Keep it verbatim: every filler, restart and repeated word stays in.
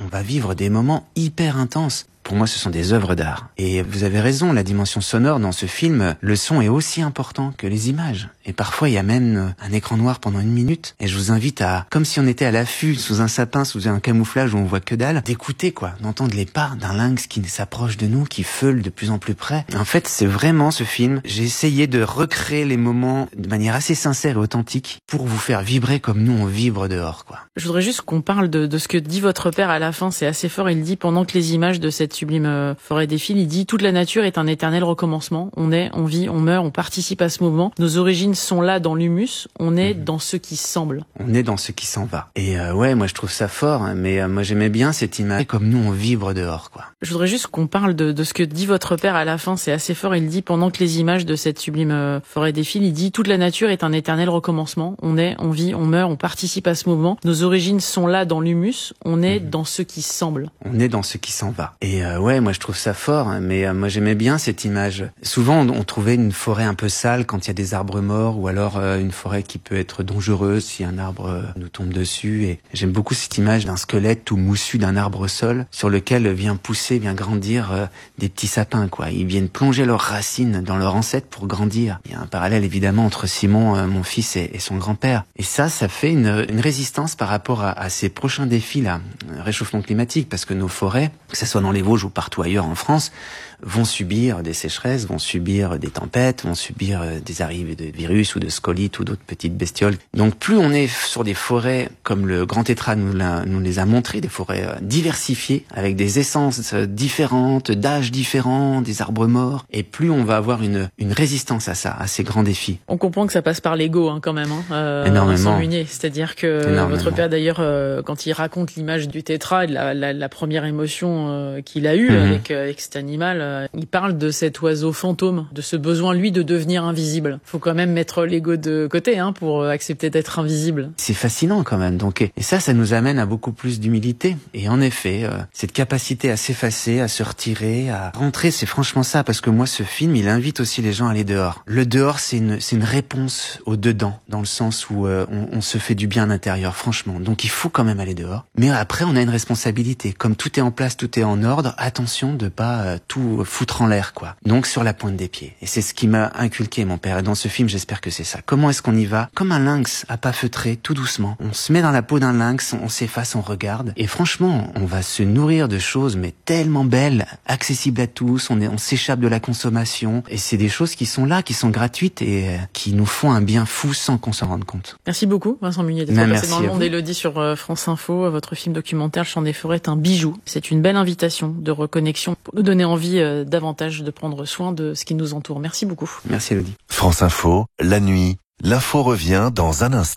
on va vivre des moments hyper intenses. Pour moi, ce sont des œuvres d'art. Et vous avez raison, la dimension sonore dans ce film, le son est aussi important que les images. Et parfois, il y a même un écran noir pendant une minute. Et je vous invite à, comme si on était à l'affût, sous un sapin, sous un camouflage où on voit que dalle, d'écouter, quoi, d'entendre les pas d'un lynx qui s'approche de nous, qui feule de plus en plus près. En fait, c'est vraiment ce film. J'ai essayé de recréer les moments de manière assez sincère et authentique pour vous faire vibrer comme nous on vibre dehors, quoi. Je voudrais juste qu'on parle de, de ce que dit votre père à la fin. C'est assez fort. Il dit, pendant que les images de cette sublime forêt défilent, il dit: toute la nature est un éternel recommencement. On est, on vit, on meurt, on participe à ce mouvement. Nos origines sont là dans l'humus. On est mmh. dans ce qui semble. On est dans ce qui s'en va. Et euh, ouais, moi je trouve ça fort. Hein, mais euh, moi j'aimais bien cette image comme nous on vibre dehors, quoi. Je voudrais juste qu'on parle de, de ce que dit votre père à la fin. C'est assez fort. Il dit, pendant que les images de cette sublime forêt défilent, il dit: toute la nature est un éternel recommencement. On est, on vit, on meurt, on participe à ce mouvement. Nos origines sont là dans l'humus. On est mmh. dans ce qui semble. On est dans ce qui s'en va. Et euh, ouais, moi je trouve ça fort. Hein, mais euh, moi j'aimais bien cette image. Souvent on, on trouvait une forêt un peu sale quand il y a des arbres morts, ou alors euh, une forêt qui peut être dangereuse si un arbre euh, nous tombe dessus. Et j'aime beaucoup cette image d'un squelette tout moussu d'un arbre au sol, sur lequel vient pousser, vient grandir euh, des petits sapins, quoi. Ils viennent plonger leurs racines dans leur ancêtre pour grandir. Il y a un parallèle évidemment entre Simon, euh, mon fils, et, et son grand-père. Et ça, ça fait une, une résistance par rapport à, à ces prochains défis là, réchauffement climatique, parce que nos forêts, que ce soit dans les Vosges ou partout ailleurs en France, vont subir des sécheresses, vont subir des tempêtes, vont subir des arrivées de virus ou de scolites ou d'autres petites bestioles. Donc plus on est sur des forêts comme le Grand Tétras nous, l'a, nous les a montré, des forêts diversifiées, avec des essences différentes, d'âges différents, des arbres morts, et plus on va avoir une, une résistance à ça, à ces grands défis. On comprend que ça passe par l'ego hein, quand même, hein, euh, énormément. Munier. C'est-à-dire que énormément. Votre père d'ailleurs, euh, quand il raconte l'image du tétra et de la, la, la première émotion euh, qu'il a eue mm-hmm. avec, euh, avec cet animal, il parle de cet oiseau fantôme, de ce besoin, lui, de devenir invisible. Faut quand même mettre l'ego de côté hein, pour accepter d'être invisible. C'est fascinant quand même. Donc, et ça, ça nous amène à beaucoup plus d'humilité. Et en effet, euh, cette capacité à s'effacer, à se retirer, à rentrer, c'est franchement ça. Parce que moi, ce film, il invite aussi les gens à aller dehors. Le dehors, c'est une, c'est une réponse au dedans, dans le sens où euh, on, on se fait du bien à l'intérieur, franchement. Donc, il faut quand même aller dehors. Mais après, on a une responsabilité. Comme tout est en place, tout est en ordre, attention de pas euh, tout foutre en l'air, quoi. Donc sur la pointe des pieds. Et c'est ce qui m'a inculqué mon père. Et dans ce film, j'espère que c'est ça. Comment est-ce qu'on y va? Comme un lynx, à pas feutrer, tout doucement. On se met dans la peau d'un lynx, on s'efface, on regarde. Et franchement, on va se nourrir de choses, mais tellement belles, accessibles à tous. On est, on s'échappe de la consommation. Et c'est des choses qui sont là, qui sont gratuites et euh, qui nous font un bien fou sans qu'on s'en rende compte. Merci beaucoup, Vincent Munier, d'être ben, passé dans le monde Élodie sur euh, France Info. Votre film documentaire Le Chant des Forêts est un bijou. C'est une belle invitation de reconnexion pour nous donner envie euh, davantage de prendre soin de ce qui nous entoure. Merci beaucoup. Merci Élodie. France Info, la nuit, l'info revient dans un instant.